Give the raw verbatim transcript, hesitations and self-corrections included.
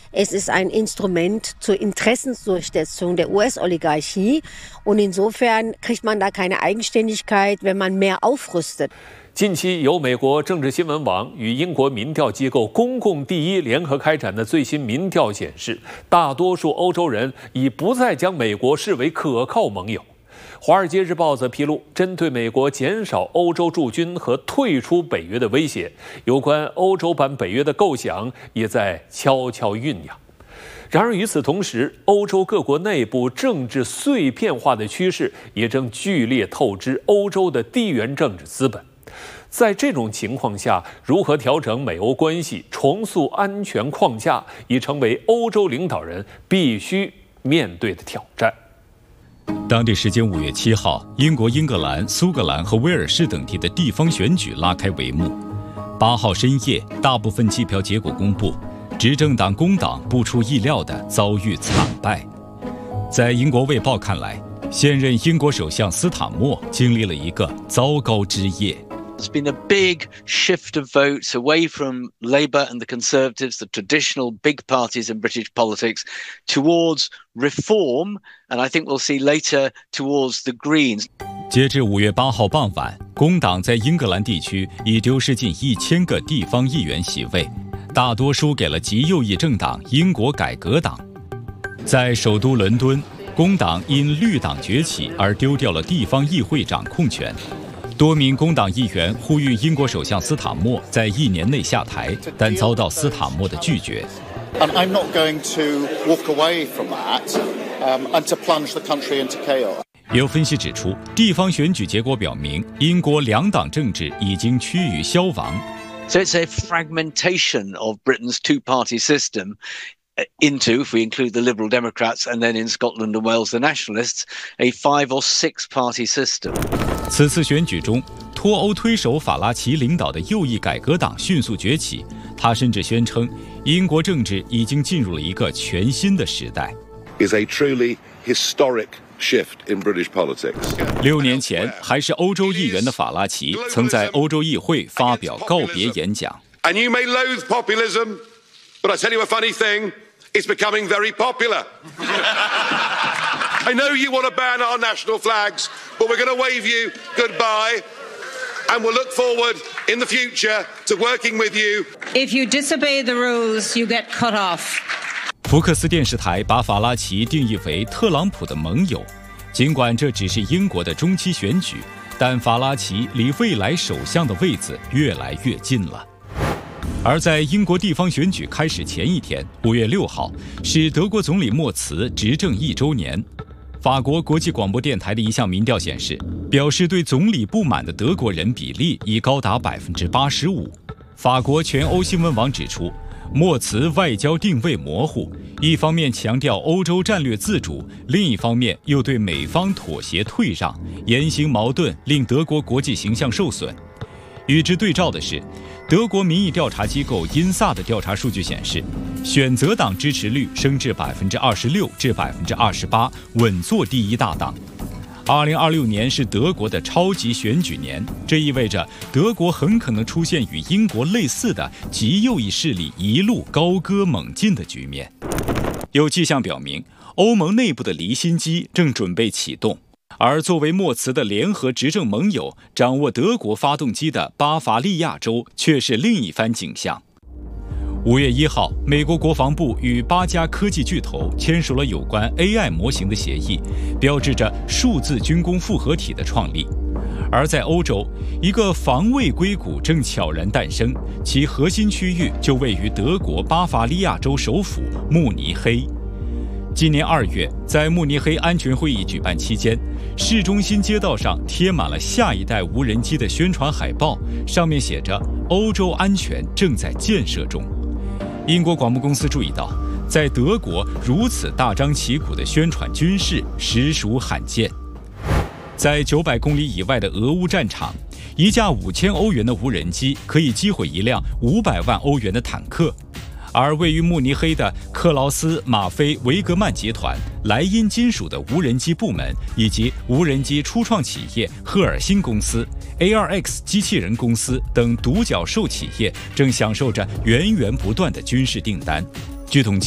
Es ist ein Instrument zur Interessensdurchsetzung der U S-Oligarchie. Und insofern kriegt man da keine Eigenständigkeit, wenn man mehr aufrüstet. 近期由美国政治新闻网与英国民调机构公共第一联合开展的最新民调显示，大多数欧洲人已不再将美国视为可靠盟友。《华尔街日报》则披露，针对美国减少欧洲驻军和退出北约的威胁，有关欧洲版北约的构想也在悄悄酝酿。然而，与此同时，欧洲各国内部政治碎片化的趋势也正剧烈透支欧洲的地缘政治资本。在这种情况下，如何调整美欧关系、重塑安全框架，已成为欧洲领导人必须面对的挑战。 当地时间五月七号，英国英格兰、苏格兰和威尔士等地的地方选举拉开帷幕。八号深夜，大部分计票结果公布，执政党工党不出意料地遭遇惨败。在英国卫报看来，现任英国首相斯坦默经历了一个糟糕之夜。 There's been a big shift of votes away from Labour and the Conservatives, the traditional big parties in British politics, towards reform, and I think we'll see later towards the Greens. 截至五月八号傍晚，工党在英格兰地区已丢失近一千个地方议员席位，大多输给了极右翼政党英国改革党。在首都伦敦，工党因绿党崛起而丢掉了地方议会掌控权。多名工党议员呼吁英国首相斯坦默在一年内下台，但遭到斯坦默的拒绝。 I'm not going to walk away from that and to plunge the country into chaos. 有分析指出，地方选举结果表明，英国两党政治已经趋于消亡。 So it's a fragmentation of Britain's two-party system into, if we include the Liberal Democrats and then in Scotland and Wales the Nationalists, a five or six-party system. 此次选举中，脱欧推手法拉奇领导的右翼改革党迅速崛起。他甚至宣称，英国政治已经进入了一个全新的时代。 Is a truly historic shift in British politics. 六年前，还是欧洲议员的法拉奇曾在欧洲议会发表告别演讲。 And you may loathe populism, but I tell you a funny thing, it's becoming very popular. I know you want to ban our national flags, but we're going to wave you goodbye, and we'll look forward in the future to working with you. If you disobey the rules, you get cut off. 福克斯电视台把法拉奇定义为特朗普的盟友，尽管这只是英国的中期选举，但法拉奇离未来首相的位子越来越近了。而在英国地方选举开始前一天，五月六号，是德国总理默茨执政一周年。法国国际广播电台的一项民调显示，表示对总理不满的德国人比例已高达百分之八十五。法国全欧新闻网指出，默茨外交定位模糊，一方面强调欧洲战略自主，另一方面又对美方妥协退让，言行矛盾，令德国国际形象受损。与之对照的是，德国民意调查机构因萨的调查数据显示，选择党支持率升至百分之二十六至百分之二十八，稳坐第一大党。二零二六年是德国的超级选举年，这意味着德国很可能出现与英国类似的极右翼势力一路高歌猛进的局面。有迹象表明，欧盟内部的离心机正准备启动。而作为默茨的联合执政盟友，掌握德国发动机的巴伐利亚州却是另一番景象。五月一号，美国国防部与八家科技巨头签署了有关 A I 模型的协议，标志着数字军工复合体的创立。而在欧洲，一个防卫硅谷正悄然诞生，其核心区域就位于德国巴伐利亚州首府慕尼黑。今年二月，在慕尼黑安全会议举办期间，市中心街道上贴满了下一代无人机的宣传海报，上面写着“欧洲安全正在建设中”。英国广播公司注意到，在德国如此大张旗鼓的宣传军事实属罕见。在九百公里以外的俄乌战场，一架五千欧元的无人机可以击毁一辆五百万欧元的坦克。而位于慕尼黑的克劳斯马菲维格曼集团、莱茵金属的无人机部门以及无人机初创企业赫尔辛公司、A R X 机器人公司等独角兽企业正享受着源源不断的军事订单。据统计，